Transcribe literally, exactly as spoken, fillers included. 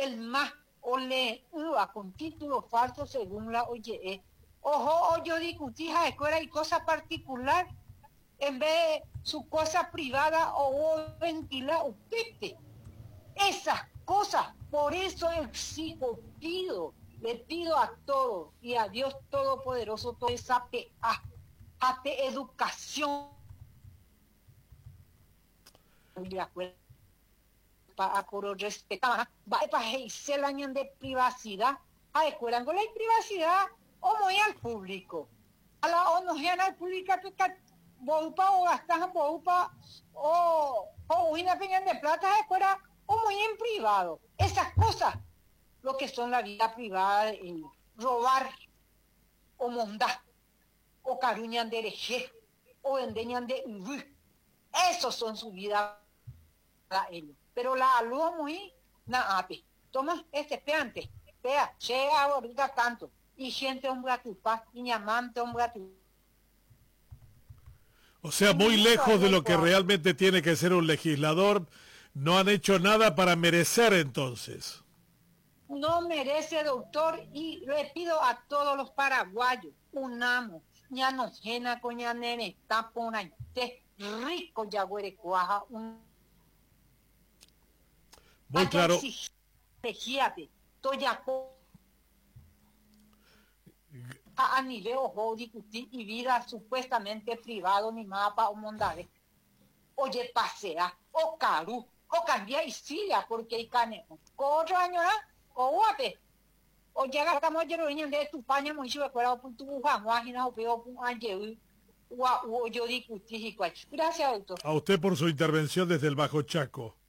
el más o le uva con título falso según la O Y E. Ojo, o yo discutí a escuela y cosa particular, en vez de su cosa privada o ventila usted. Esas cosas, por eso exijo, pido, le pido a todos y a Dios Todopoderoso toda esa pe, a, a pe educación para respetar, para ejercer la de privacidad, a escuela con la privacidad o muy al público. A la o no al público que bopa o gastas bopa o o una peña de plata a escuela o muy en privado. Esas cosas, lo que son la vida privada, eh, robar o mondar o caruñan de hereje o endeñan de uy. Esos son su vida para ellos. Pero la alúa muy na ape. Toma este peante. Vea, llega ahorita tanto. Y gente hombre a tu paz, y ñamante hombre a tu. O sea, muy lejos de lo que realmente tiene que ser un legislador, no han hecho nada para merecer entonces. No merece, doctor, y le pido a todos los paraguayos, unamos, ya no jena con ya nene, está por ahí, rico ya huere cuaja, un. Muy claro. Fíjate, toya a nivel ojo discutir y vida supuestamente privado ni mapa o mondare. Oye, pasea, o caru, o cambia y siga, porque hay cane. Corro añora, o guape. O llega a camo yo niña de tu paña muy chulo, pero por tu Juan, guajina o peo un anje, o yo discutir y cual. Gracias, doctor. A usted por su intervención desde el Bajo Chaco.